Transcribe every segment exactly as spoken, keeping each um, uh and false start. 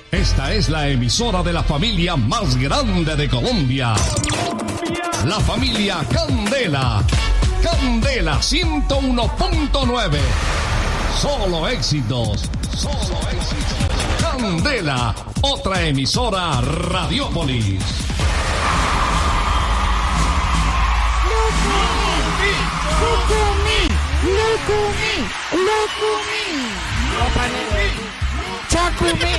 Esta es la emisora de la familia más grande de Colombia. La familia Candela. Candela ciento uno punto nueve. Solo éxitos. Solo éxitos. Candela, otra emisora Radiópolis. Lucumí, Lucumí, Lucumí, Chacumí,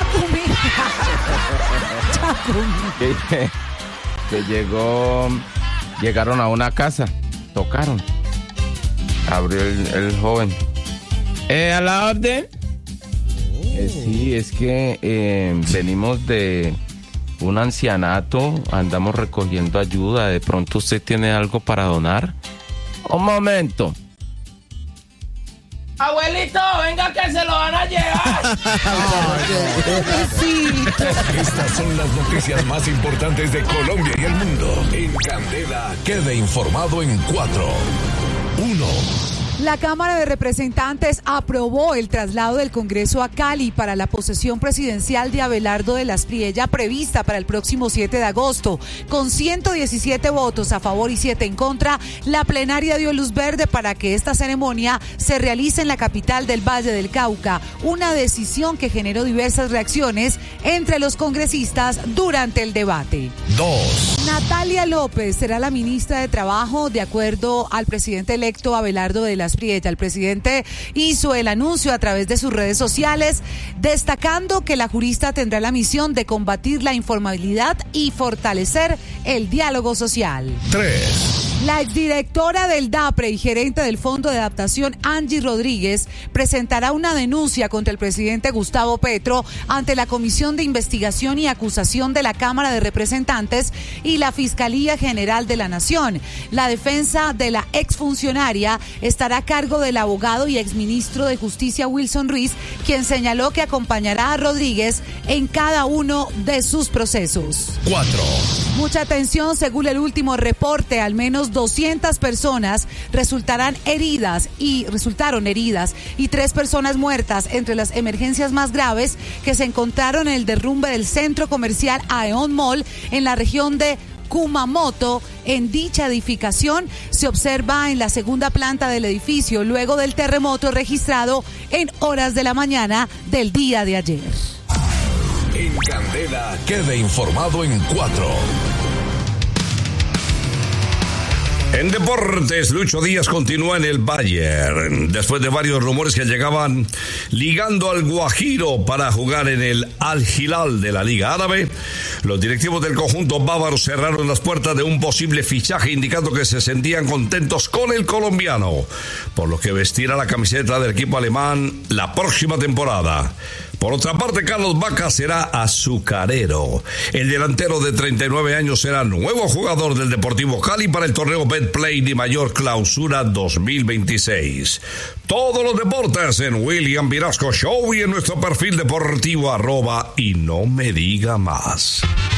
Chacumí. Que, que llegó, llegaron a una casa, tocaron, abrió el, el joven. Eh, a la orden. Eh, sí, es que eh, venimos de un ancianato, andamos recogiendo ayuda. De pronto usted tiene algo para donar. Un momento. Abuelito, venga que se lo van a llevar. Estas son las noticias más importantes de Colombia y el mundo. En Candela, quede informado en cuatro. Uno. La Cámara de Representantes aprobó el traslado del Congreso a Cali para la posesión presidencial de Abelardo de la Espriella prevista para el próximo siete de agosto. Con ciento diecisiete votos a favor y siete en contra, la plenaria dio luz verde para que esta ceremonia se realice en la capital del Valle del Cauca, una decisión que generó diversas reacciones entre los congresistas durante el debate. Dos. Natalia López será la ministra de Trabajo, de acuerdo al presidente electo Abelardo de la Espriella. El presidente hizo el anuncio a través de sus redes sociales, destacando que la jurista tendrá la misión de combatir la informalidad y fortalecer el diálogo social. Tres. La exdirectora del DAPRE y gerente del Fondo de Adaptación, Angie Rodríguez, presentará una denuncia contra el presidente Gustavo Petro ante la Comisión de Investigación y Acusación de la Cámara de Representantes y la Fiscalía General de la Nación. La defensa de la exfuncionaria estará a cargo del abogado y exministro de Justicia Wilson Ruiz, quien señaló que acompañará a Rodríguez en cada uno de sus procesos. Cuatro. Mucha atención, según el último reporte, al menos doscientas personas resultarán heridas y resultaron heridas y tres personas muertas entre las emergencias más graves que se encontraron en el derrumbe del centro comercial Aeon Mall en la región de Kumamoto. En dicha edificación se observa en la segunda planta del edificio luego del terremoto registrado en horas de la mañana del día de ayer. En Candela, quede informado en cuatro. En deportes, Lucho Díaz continúa en el Bayern, después de varios rumores que llegaban ligando al Guajiro para jugar en el Al Hilal de la Liga Árabe. Los directivos del conjunto bávaro cerraron las puertas de un posible fichaje, indicando que se sentían contentos con el colombiano, por lo que vestirá la camiseta del equipo alemán la próxima temporada. Por otra parte, Carlos Vaca será azucarero. El delantero de treinta y nueve años será nuevo jugador del Deportivo Cali para el torneo Betplay de Mayor Clausura dos mil veintiséis. Todos los deportes en William Vinasco Show y en nuestro perfil deportivo arroba y no me diga más.